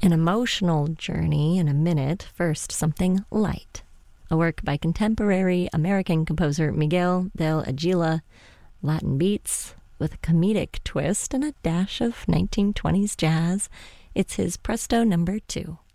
An emotional journey in a minute. First, something light. A work by contemporary American composer Miguel del Aguila. Latin beats with a comedic twist and a dash of 1920s jazz. It's his Presto No. 2.